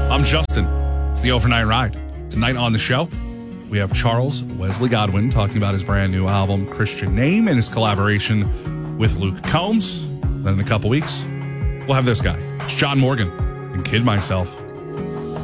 I'm Justin. It's the Overnight Ride. Tonight on the show, we have Charles Wesley Godwin talking about his brand new album, Christian Name, and his collaboration with Luke Combs. Then in a couple weeks, we'll have this guy. It's John Morgan and Kid Myself.